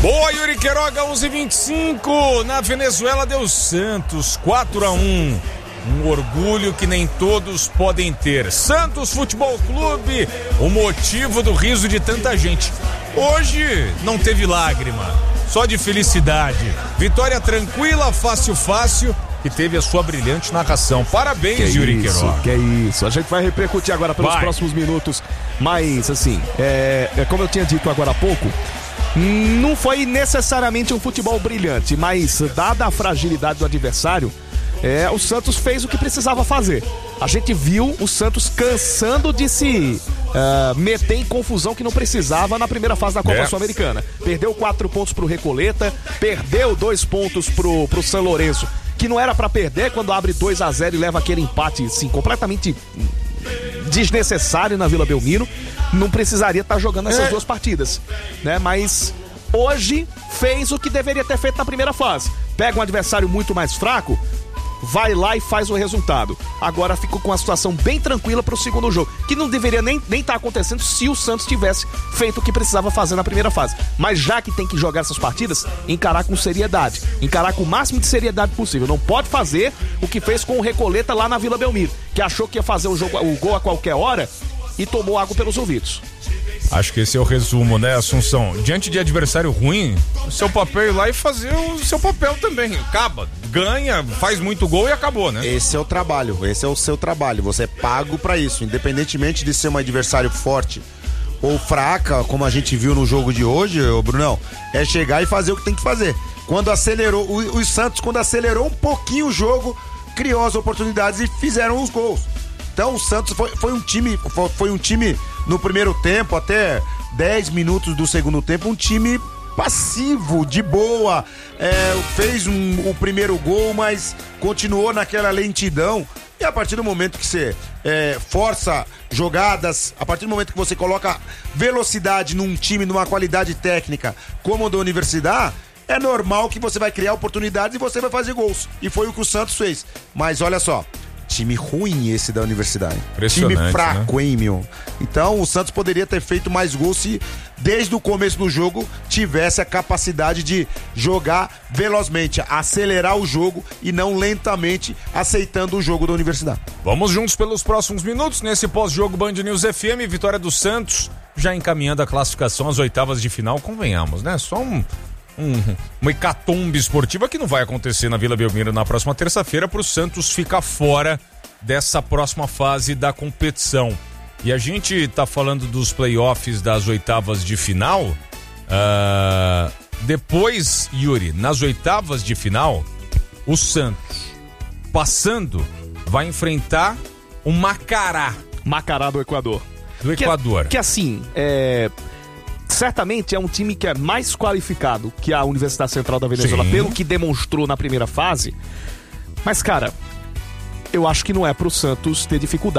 Boa, Yuri Queiroga, 11h25. Na Venezuela deu Santos, 4-1. Um orgulho que nem todos podem ter. Santos Futebol Clube, o motivo do riso de tanta gente. Hoje não teve lágrima, só de felicidade. Vitória tranquila, fácil, que teve a sua brilhante narração. Parabéns, Yuri Queiroga. Que isso. A gente vai repercutir agora pelos próximos minutos. Mas, assim, como eu tinha dito agora há pouco, não foi necessariamente um futebol brilhante, mas dada a fragilidade do adversário, o Santos fez o que precisava fazer. A gente viu o Santos cansando de se meter em confusão que não precisava na primeira fase da Copa Sul-Americana. Perdeu 4 pontos pro Recoleta, perdeu 2 pontos pro São Lourenço, que não era pra perder quando abre 2-0 e leva aquele empate, assim, completamente desnecessário na Vila Belmiro. Não precisaria estar jogando essas duas partidas, né? Mas hoje fez o que deveria ter feito na primeira fase. Pega um adversário muito mais fraco, vai lá e faz o resultado. Agora ficou com uma situação bem tranquila pro segundo jogo, que não deveria nem estar acontecendo se o Santos tivesse feito o que precisava fazer na primeira fase. Mas já que tem que jogar essas partidas, encarar com seriedade, encarar com o máximo de seriedade possível. Não pode fazer o que fez com o Recoleta lá na Vila Belmiro, que achou que ia fazer o gol a qualquer hora e tomou água pelos ouvidos. Acho que esse é o resumo, né, Assunção? Diante de adversário ruim, o seu papel é ir lá e fazer o seu papel também. Acaba, ganha, faz muito gol e acabou, né? Esse é o trabalho, esse é o seu trabalho. Você é pago pra isso, independentemente de ser um adversário forte ou fraca, como a gente viu no jogo de hoje, Brunão, é chegar e fazer o que tem que fazer. Quando acelerou, o Santos, quando acelerou um pouquinho o jogo, criou as oportunidades e fizeram os gols. Então o Santos foi um time no primeiro tempo, até 10 minutos do segundo tempo, um time passivo, de boa, fez o primeiro gol, mas continuou naquela lentidão. E a partir do momento que você força jogadas, a partir do momento que você coloca velocidade num time, numa qualidade técnica como a da Universidade, é normal que você vai criar oportunidades e você vai fazer gols. E foi o que o Santos fez. Mas olha só, time ruim esse da Universidade. Time fraco, né? Hein, meu? Então o Santos poderia ter feito mais gols se desde o começo do jogo tivesse a capacidade de jogar velozmente, acelerar o jogo e não lentamente aceitando o jogo da Universidade. Vamos juntos pelos próximos minutos nesse pós-jogo Band News FM, vitória do Santos, já encaminhando a classificação às oitavas de final, convenhamos, né? Só uma hecatombe esportiva que não vai acontecer na Vila Belmiro na próxima terça-feira pro Santos ficar fora dessa próxima fase da competição. E a gente tá falando dos playoffs das oitavas de final. Depois, Yuri, nas oitavas de final, o Santos, passando, vai enfrentar o Macará. Macará do Equador. Que assim, certamente é um time que é mais qualificado que a Universidade Central da Venezuela, pelo que demonstrou na primeira fase. Mas, cara, eu acho que não é pro Santos ter dificuldade.